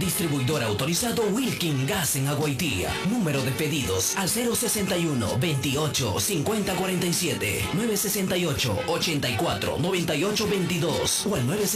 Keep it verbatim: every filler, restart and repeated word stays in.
Distribuidor autorizado Wilkin Gas en Aguaitía. Número de pedidos al cero sesenta y uno, veintiocho, cincuenta cuarenta y siete, nueve sesenta y ocho, ochenta y cuatro, noventa y ocho veintidós o al nueve